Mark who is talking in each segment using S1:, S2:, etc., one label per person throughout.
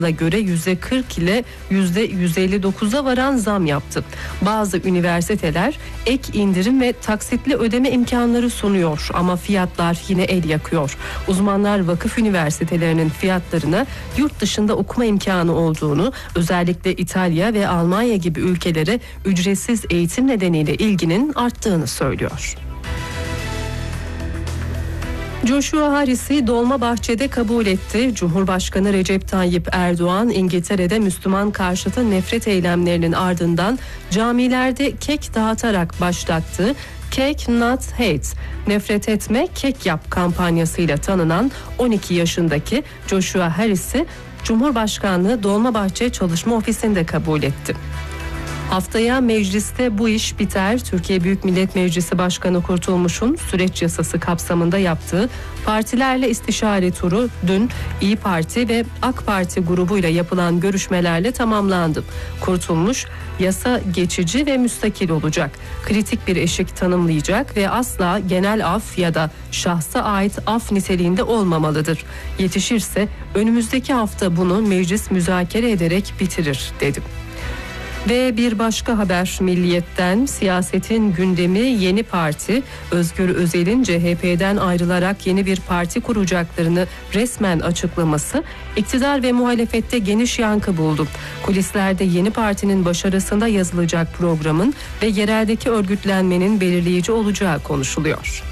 S1: göre %40 ile %159'a varan zam yaptı. Bazı üniversiteler ek indirim ve taksitli ödeme imkanları sunuyor ama fiyatlar yine el yakıyor. Uzmanlar vakıf üniversitelerinin fiyatlarına yurt dışında okuma imkanı olduğunu, özellikle İtalya ve Almanya gibi ülkelere ücretsiz eğitim nedeniyle ilginin arttığını söylüyor. Joshua Harris'i Dolmabahçe'de kabul etti. Cumhurbaşkanı Recep Tayyip Erdoğan, İngiltere'de Müslüman karşıtı nefret eylemlerinin ardından camilerde kek dağıtarak başlattığı Cake Not Hate, nefret etme kek yap kampanyasıyla tanınan 12 yaşındaki Joshua Harris'i Cumhurbaşkanlığı Dolmabahçe Çalışma Ofisi'nde kabul etti. Haftaya mecliste bu iş biter. Türkiye Büyük Millet Meclisi Başkanı Kurtulmuş'un süreç yasası kapsamında yaptığı partilerle istişare turu dün İYİ Parti ve AK Parti grubuyla yapılan görüşmelerle tamamlandı. Kurtulmuş, yasa geçici ve müstakil olacak. Kritik bir eşik tanımlayacak ve asla genel af ya da şahsa ait af niteliğinde olmamalıdır. Yetişirse önümüzdeki hafta bunu meclis müzakere ederek bitirir, dedi. Ve bir başka haber Milliyet'ten, siyasetin gündemi Yeni Parti, Özgür Özel'in CHP'den ayrılarak yeni bir parti kuracaklarını resmen açıklaması iktidar ve muhalefette geniş yankı buldu. Kulislerde Yeni Parti'nin başarısında yazılacak programın ve yereldeki örgütlenmenin belirleyici olacağı konuşuluyor.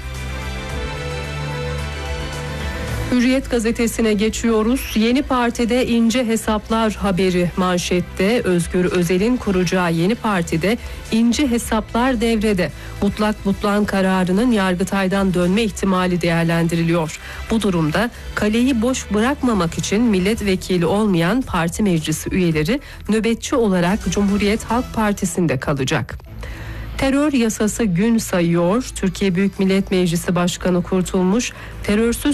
S1: Hürriyet gazetesine geçiyoruz. Yeni Parti'de ince hesaplar haberi manşette. Özgür Özel'in kuracağı Yeni Parti'de ince hesaplar devrede. Mutlak butlan kararının Yargıtay'dan dönme ihtimali değerlendiriliyor. Bu durumda kaleyi boş bırakmamak için milletvekili olmayan parti meclisi üyeleri nöbetçi olarak Cumhuriyet Halk Partisi'nde kalacak. Terör yasası gün sayıyor. Türkiye Büyük Millet Meclisi Başkanı Kurtulmuş, terörsüz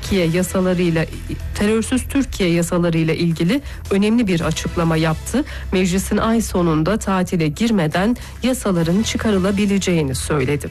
S1: Türkiye yasalarıyla ilgili önemli bir açıklama yaptı. Meclisin ay sonunda tatile girmeden yasaların çıkarılabileceğini söyledi.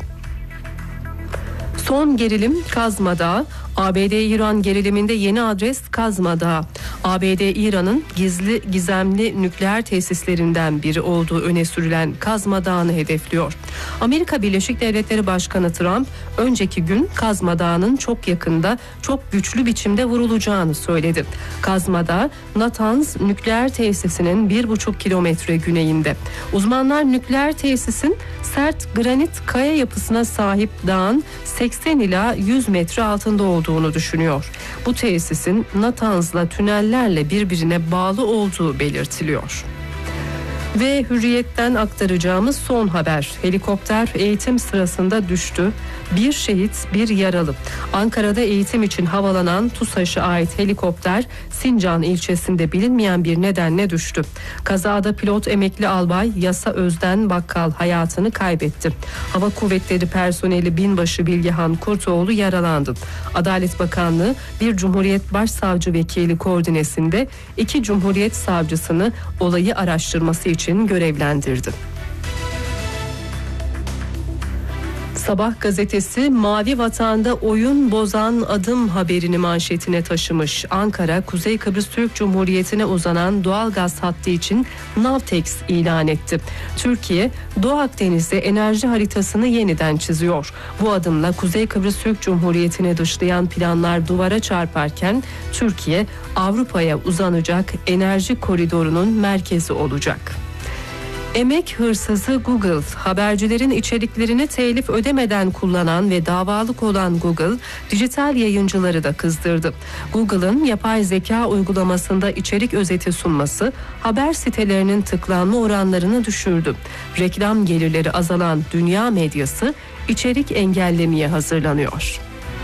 S1: Son gerilim Kazma Dağı. ABD-İran geriliminde yeni adres Kazma Dağı. ABD İran'ın gizemli nükleer tesislerinden biri olduğu öne sürülen Kazma Dağı'nı hedefliyor. Amerika Birleşik Devletleri Başkanı Trump önceki gün Kazma Dağı'nın çok yakında, çok güçlü biçimde vurulacağını söyledi. Kazma Dağı, Natanz nükleer tesisinin 1,5 kilometre güneyinde. Uzmanlar nükleer tesisin sert granit kaya yapısına sahip dağın 80 ila 100 metre altında olduğunu düşünüyor. Bu tesisin Natanz'la tünellerle birbirine bağlı olduğu belirtiliyor. Ve Hürriyet'ten aktaracağımız son haber. Helikopter eğitim sırasında düştü. Bir şehit, bir yaralı. Ankara'da eğitim için havalanan TUSAŞ'a ait helikopter Sincan ilçesinde bilinmeyen bir nedenle düştü. Kazada pilot emekli albay Yasa Özden Bakkal hayatını kaybetti. Hava Kuvvetleri personeli binbaşı Bilgehan Kurtoğlu yaralandı. Adalet Bakanlığı bir Cumhuriyet Başsavcı Vekili koordinesinde 2 Cumhuriyet Savcısını olayı araştırması için görevlendirdi. Sabah gazetesi Mavi Vatan'da oyun bozan adım haberini manşetine taşımış. Ankara, Kuzey Kıbrıs Türk Cumhuriyeti'ne uzanan doğalgaz hattı için Navtex ilan etti. Türkiye, Doğu Akdeniz'de enerji haritasını yeniden çiziyor. Bu adımla Kuzey Kıbrıs Türk Cumhuriyeti'ne dışlayan planlar duvara çarparken Türkiye, Avrupa'ya uzanacak enerji koridorunun merkezi olacak. Emek hırsızı Google, habercilerin içeriklerini telif ödemeden kullanan ve davalık olan Google, dijital yayıncıları da kızdırdı. Google'ın yapay zeka uygulamasında içerik özeti sunması, haber sitelerinin tıklanma oranlarını düşürdü. Reklam gelirleri azalan dünya medyası, içerik engellemeye hazırlanıyor.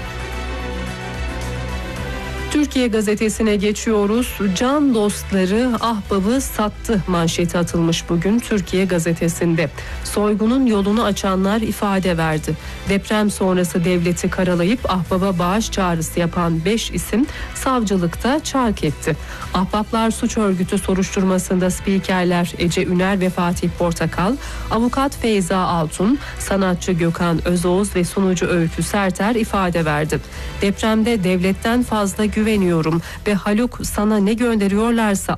S1: Türkiye gazetesine geçiyoruz. Can dostları ahbabı sattı manşeti atılmış bugün Türkiye gazetesinde. Soygunun yolunu açanlar ifade verdi. Deprem sonrası devleti karalayıp ahbaba bağış çağrısı yapan 5 isim savcılıkta çark etti. Ahbaplar suç örgütü soruşturmasında spikerler Ece Üner ve Fatih Portakal, avukat Feyza Altun, sanatçı Gökhan Özoğuz ve sunucu Öykü Serter ifade verdi. Depremde devletten fazla güven güveniyorum ve Haluk sana ne gönderiyorlarsa